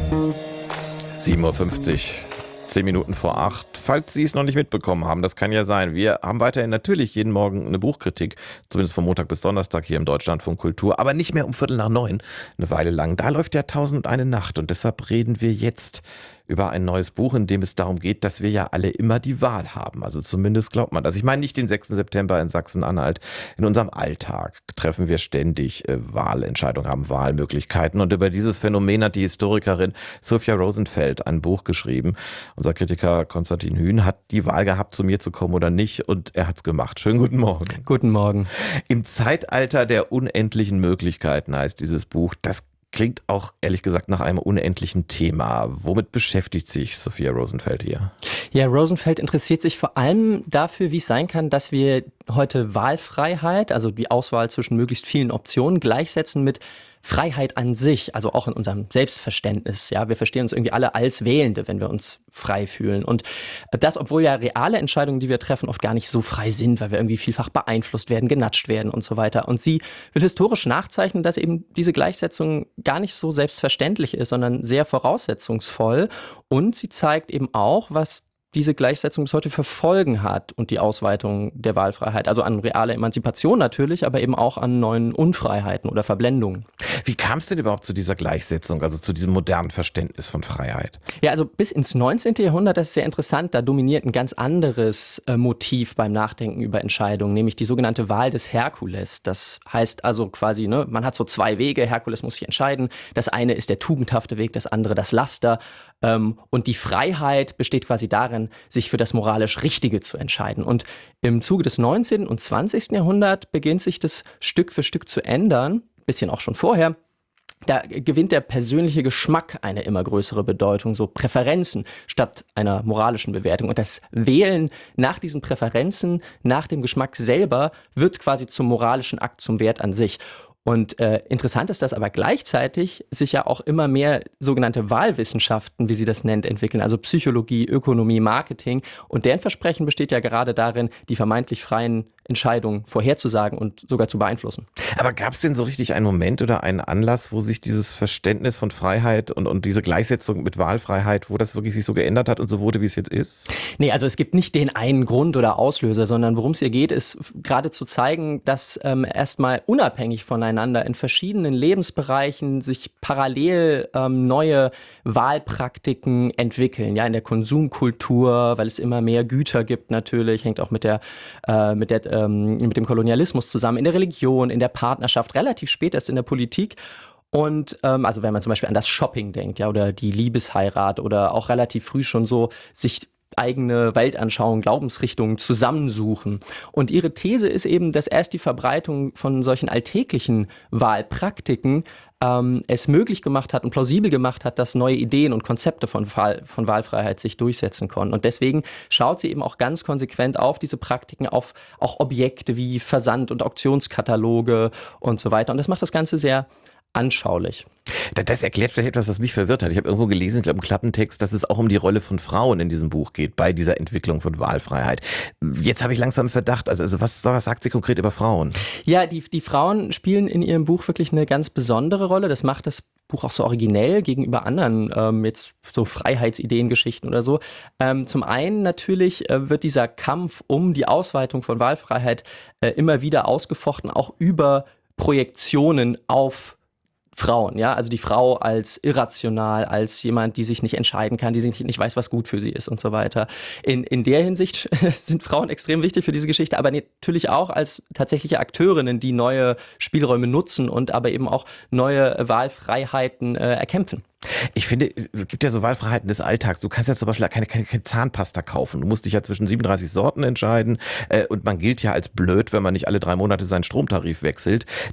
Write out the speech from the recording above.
7:50 Uhr, 10 Minuten vor 8. Falls Sie es noch nicht mitbekommen haben, das kann ja sein. Wir haben weiterhin natürlich jeden Morgen eine Buchkritik, zumindest von Montag bis Donnerstag hier im Deutschlandfunk Kultur, aber nicht mehr um 8:45, eine Weile lang. Da läuft ja 1001 Nacht und deshalb reden wir jetzt über ein neues Buch, in dem es darum geht, dass wir ja alle immer die Wahl haben. Also zumindest glaubt man das. Ich meine nicht den 6. September in Sachsen-Anhalt. In unserem Alltag treffen wir ständig Wahlentscheidungen, haben Wahlmöglichkeiten. Und über dieses Phänomen hat die Historikerin Sophia Rosenfeld ein Buch geschrieben. Unser Kritiker Konstantin Hühn hat die Wahl gehabt, zu mir zu kommen oder nicht. Und er hat's gemacht. Schönen guten Morgen. Guten Morgen. Im Zeitalter der unendlichen Möglichkeiten heißt dieses Buch. Das klingt auch, ehrlich gesagt, nach einem unendlichen Thema. Womit beschäftigt sich Sophia Rosenfeld hier? Ja, Rosenfeld interessiert sich vor allem dafür, wie es sein kann, dass wir heute Wahlfreiheit, also die Auswahl zwischen möglichst vielen Optionen, gleichsetzen mit Freiheit an sich, also auch in unserem Selbstverständnis. Ja, wir verstehen uns irgendwie alle als Wählende, wenn wir uns frei fühlen. Und das, obwohl ja reale Entscheidungen, die wir treffen, oft gar nicht so frei sind, weil wir irgendwie vielfach beeinflusst werden, genatscht werden und so weiter. Und sie will historisch nachzeichnen, dass eben diese Gleichsetzung gar nicht so selbstverständlich ist, sondern sehr voraussetzungsvoll. Und sie zeigt eben auch, was diese Gleichsetzung bis heute für Folgen hat und die Ausweitung der Wahlfreiheit. Also an reale Emanzipation natürlich, aber eben auch an neuen Unfreiheiten oder Verblendungen. Wie kam es denn überhaupt zu dieser Gleichsetzung, also zu diesem modernen Verständnis von Freiheit? Ja, also bis ins 19. Jahrhundert, das ist sehr interessant, da dominiert ein ganz anderes Motiv beim Nachdenken über Entscheidungen, nämlich die sogenannte Wahl des Herkules. Das heißt also quasi, man hat so zwei Wege, Herkules muss sich entscheiden. Das eine ist der tugendhafte Weg, das andere das Laster. Und die Freiheit besteht quasi darin, sich für das moralisch Richtige zu entscheiden. Und im Zuge des 19. und 20. Jahrhunderts beginnt sich das Stück für Stück zu ändern, bisschen auch schon vorher. Da gewinnt der persönliche Geschmack eine immer größere Bedeutung, so Präferenzen statt einer moralischen Bewertung. Und das Wählen nach diesen Präferenzen, nach dem Geschmack selber, wird quasi zum moralischen Akt, zum Wert an sich. Und interessant ist, dass aber gleichzeitig sich ja auch immer mehr sogenannte Wahlwissenschaften, wie sie das nennt, entwickeln, also Psychologie, Ökonomie, Marketing. Und deren Versprechen besteht ja gerade darin, die vermeintlich freien Entscheidungen vorherzusagen und sogar zu beeinflussen. Aber gab es denn so richtig einen Moment oder einen Anlass, wo sich dieses Verständnis von Freiheit und diese Gleichsetzung mit Wahlfreiheit, wo das wirklich sich so geändert hat und so wurde, wie es jetzt ist? Nee, also es gibt nicht den einen Grund oder Auslöser, sondern worum es hier geht, ist gerade zu zeigen, dass erstmal unabhängig voneinander in verschiedenen Lebensbereichen sich parallel neue Wahlpraktiken entwickeln. Ja, in der Konsumkultur, weil es immer mehr Güter gibt natürlich, hängt auch mit dem Kolonialismus zusammen, in der Religion, in der Partnerschaft, relativ spät erst in der Politik. Und also wenn man zum Beispiel an das Shopping denkt, ja, oder die Liebesheirat oder auch relativ früh schon so sich eigene Weltanschauungen, Glaubensrichtungen zusammensuchen. Und ihre These ist eben, dass erst die Verbreitung von solchen alltäglichen Wahlpraktiken es möglich gemacht hat und plausibel gemacht hat, dass neue Ideen und Konzepte von Wahlfreiheit sich durchsetzen konnten. Und deswegen schaut sie eben auch ganz konsequent auf diese Praktiken, auf auch Objekte wie Versand- und Auktionskataloge und so weiter. Und das macht das Ganze sehr anschaulich. Das erklärt vielleicht etwas, was mich verwirrt hat. Ich habe irgendwo gelesen, ich glaube im Klappentext, dass es auch um die Rolle von Frauen in diesem Buch geht, bei dieser Entwicklung von Wahlfreiheit. Jetzt habe ich langsam einen Verdacht. Also was sagt sie konkret über Frauen? Ja, die Frauen spielen in ihrem Buch wirklich eine ganz besondere Rolle. Das macht das Buch auch so originell gegenüber anderen jetzt so Freiheitsideengeschichten oder so. Zum einen natürlich wird dieser Kampf um die Ausweitung von Wahlfreiheit immer wieder ausgefochten, auch über Projektionen auf Frauen, ja, also die Frau als irrational, als jemand, die sich nicht entscheiden kann, die sich nicht weiß, was gut für sie ist und so weiter. In der Hinsicht sind Frauen extrem wichtig für diese Geschichte, aber natürlich auch als tatsächliche Akteurinnen, die neue Spielräume nutzen und aber eben auch neue Wahlfreiheiten erkämpfen. Ich finde, es gibt ja so Wahlfreiheiten des Alltags. Du kannst ja zum Beispiel keine Zahnpasta kaufen. Du musst dich ja zwischen 37 Sorten entscheiden und man gilt ja als blöd, wenn man nicht alle 3 Monate seinen Stromtarif wechselt.